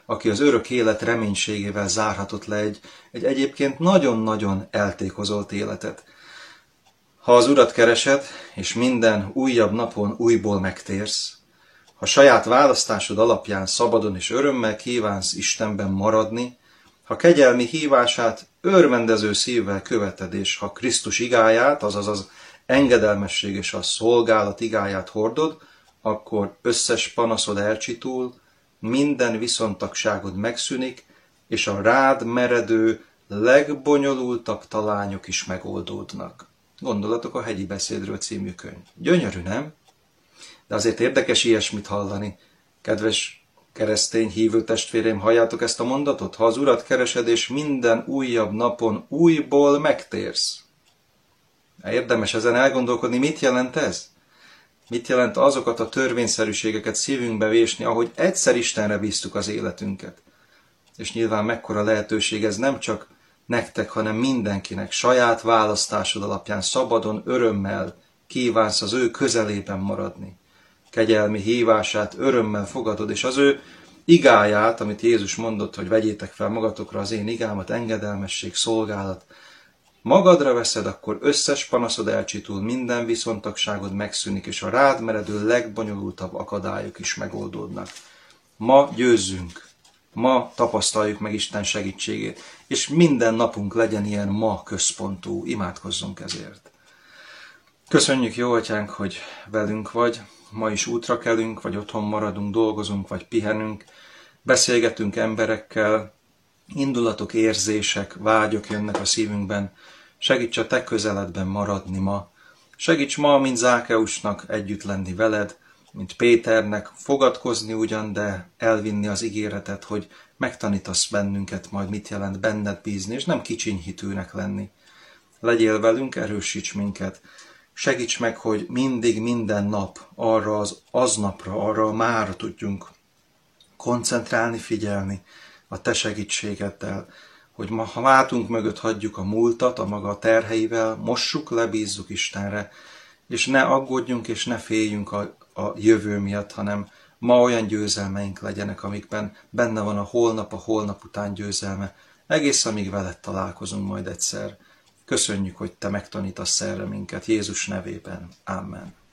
aki az örök élet reménységével zárhatott le egy egyébként nagyon-nagyon eltékozolt életet. Ha az Urat keresed, és minden újabb napon újból megtérsz, ha saját választásod alapján szabadon és örömmel kívánsz Istenben maradni, ha kegyelmi hívását örvendező szívvel követed, és ha Krisztus igáját, azaz az engedelmesség és a szolgálat igáját hordod, akkor összes panaszod elcsitul, minden viszontagságod megszűnik, és a rád meredő, legbonyolultabb talányok is megoldódnak. Gondolatok a Hegyi beszédről című könyv. Gyönyörű, nem? De azért érdekes ilyesmit hallani. Kedves keresztény hívő testvérem, halljátok ezt a mondatot? Ha az Urat keresed, és minden újabb napon újból megtérsz. Érdemes ezen elgondolkodni, mit jelent ez? Mit jelent azokat a törvényszerűségeket szívünkbe vésni, ahogy egyszer Istenre bíztuk az életünket? És nyilván mekkora lehetőség ez nem csak nektek, hanem mindenkinek, saját választásod alapján szabadon, örömmel kívánsz az ő közelében maradni. Kegyelmi hívását örömmel fogadod, és az ő igáját, amit Jézus mondott, hogy vegyétek fel magatokra az én igámat, engedelmesség, szolgálat, magadra veszed, akkor összes panaszod elcsitul, minden viszontagságod megszűnik, és a rád meredő legbonyolultabb akadályok is megoldódnak. Ma győzzünk, ma tapasztaljuk meg Isten segítségét, és minden napunk legyen ilyen ma központú, imádkozzunk ezért. Köszönjük, jó Atyánk, hogy velünk vagy, ma is útra kelünk, vagy otthon maradunk, dolgozunk, vagy pihenünk, beszélgetünk emberekkel, indulatok, érzések, vágyok jönnek a szívünkben. Segíts a te közeledben maradni ma. Segíts ma, mint Zákeusnak együtt lenni veled, mint Péternek fogadkozni ugyan, de elvinni az ígéretet, hogy megtanítasz bennünket majd mit jelent benned bízni, és nem kicsinyhitűnek lenni. Legyél velünk, erősíts minket. Segíts meg, hogy mindig, minden nap arra az aznapra, arra a mára tudjunk koncentrálni, figyelni a te segítségeddel, hogy ma, ha hátunk mögött hagyjuk a múltat, a maga terheivel, mossuk le, bízzuk Istenre, és ne aggódjunk és ne féljünk a jövő miatt, hanem ma olyan győzelmeink legyenek, amikben benne van a holnap után győzelme, egész amíg veled találkozunk majd egyszer. Köszönjük, hogy te megtanítasz erre minket, Jézus nevében. Amen.